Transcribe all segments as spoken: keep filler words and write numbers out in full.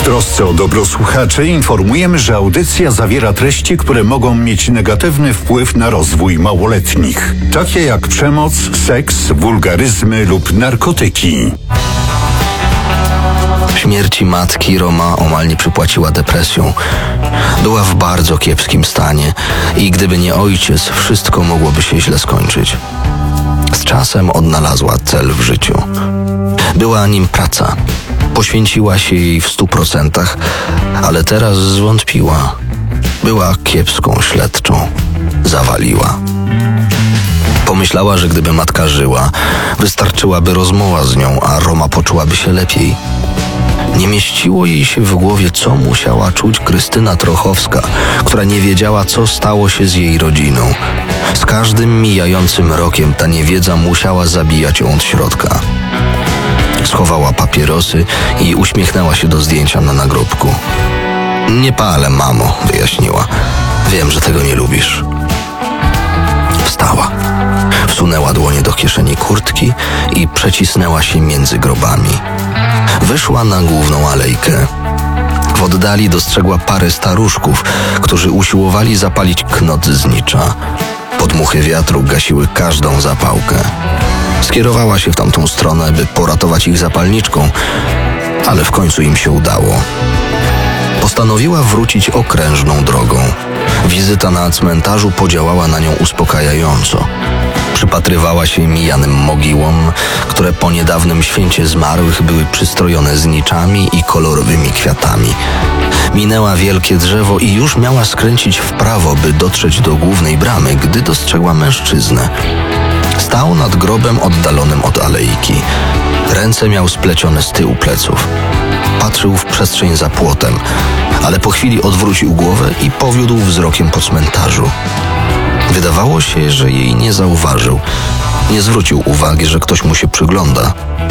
trosce o dobro słuchaczy informujemy, że audycja zawiera treści, które mogą mieć negatywny wpływ na rozwój małoletnich, takie jak przemoc, seks, wulgaryzmy lub narkotyki. Śmierci matki Roma omal nie przypłaciła depresją. Była w bardzo kiepskim stanie i gdyby nie ojciec, wszystko mogłoby się źle skończyć. Z czasem odnalazła cel w życiu. Była nim praca. Poświęciła się jej w stu procentach, ale teraz zwątpiła. Była kiepską śledczą. Zawaliła. Pomyślała, że gdyby matka żyła, wystarczyłaby rozmowa z nią, a Roma poczułaby się lepiej. Nie mieściło jej się w głowie, co musiała czuć Krystyna Trochowska, która nie wiedziała, co stało się z jej rodziną. Z każdym mijającym rokiem ta niewiedza musiała zabijać ją od środka. Schowała papierosy i uśmiechnęła się do zdjęcia na nagrobku. Nie palę, mamo, wyjaśniła. Wiem, że tego nie lubisz. Wstała. Wsunęła dłonie do kieszeni kurtki i przecisnęła się między grobami. Wyszła na główną alejkę. W oddali dostrzegła parę staruszków, którzy usiłowali zapalić knot znicza. Podmuchy wiatru gasiły każdą zapałkę. Skierowała się w tamtą stronę, by poratować ich zapalniczką, ale w końcu im się udało. Postanowiła wrócić okrężną drogą. Wizyta na cmentarzu podziałała na nią uspokajająco. Przypatrywała się mijanym mogiłom, które po niedawnym święcie zmarłych były przystrojone zniczami i kolorowymi kwiatami. Minęła wielkie drzewo i już miała skręcić w prawo, by dotrzeć do głównej bramy, gdy dostrzegła mężczyznę. Stał nad grobem oddalonym od alejki. Ręce miał splecione z tyłu pleców. Patrzył w przestrzeń za płotem, ale po chwili odwrócił głowę i powiódł wzrokiem po cmentarzu. Wydawało się, że jej nie zauważył. Nie zwrócił uwagi, że ktoś mu się przygląda.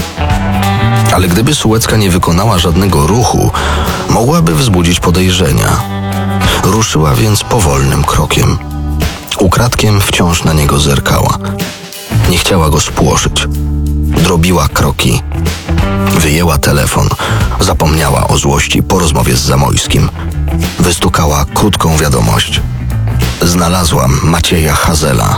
Ale gdyby Sułecka nie wykonała żadnego ruchu, mogłaby wzbudzić podejrzenia. Ruszyła więc powolnym krokiem. Ukradkiem wciąż na niego zerkała. Nie chciała go spłoszyć. Drobiła kroki. Wyjęła telefon. Zapomniała o złości po rozmowie z Zamojskim. Wystukała krótką wiadomość. Znalazłam Macieja Hazela.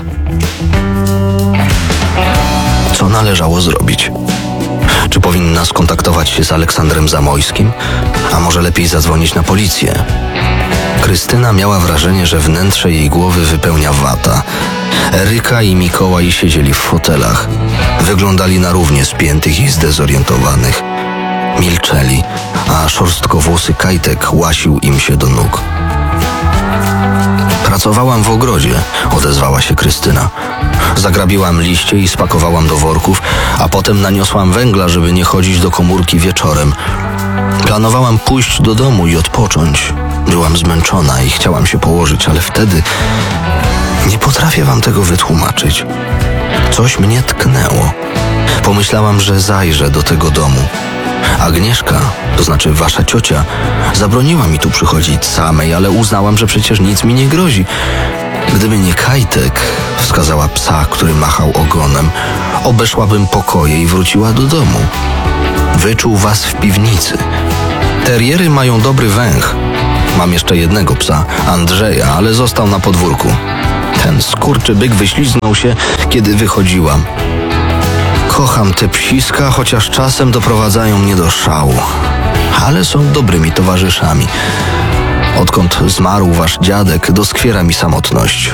Co należało zrobić? Czy powinna skontaktować się z Aleksandrem Zamojskim? A może lepiej zadzwonić na policję? Krystyna miała wrażenie, że wnętrze jej głowy wypełnia wata. Eryka i Mikołaj siedzieli w fotelach. Wyglądali na równie spiętych i zdezorientowanych. Milczeli, a szorstkowłosy Kajtek łasił im się do nóg. Pracowałam w ogrodzie, odezwała się Krystyna. Zagrabiłam liście i spakowałam do worków, a potem naniosłam węgla, żeby nie chodzić do komórki wieczorem. Planowałam pójść do domu i odpocząć. Byłam zmęczona i chciałam się położyć, ale wtedy nie potrafię wam tego wytłumaczyć. Coś mnie tknęło. Pomyślałam, że zajrzę do tego domu. Agnieszka, to znaczy wasza ciocia, zabroniła mi tu przychodzić samej, ale uznałam, że przecież nic mi nie grozi. Gdyby nie Kajtek, wskazała psa, który machał ogonem, obeszłabym pokoje i wróciła do domu. Wyczuł was w piwnicy. Teriery mają dobry węch. Mam jeszcze jednego psa, Andrzeja, ale został na podwórku. Ten skurczybyk wyśliznął się, kiedy wychodziłam. Kocham te psiska, chociaż czasem doprowadzają mnie do szału. Ale są dobrymi towarzyszami. Odkąd zmarł wasz dziadek, doskwiera mi samotność.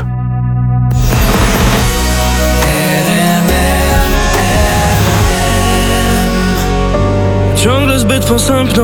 Ciągle zbyt posępną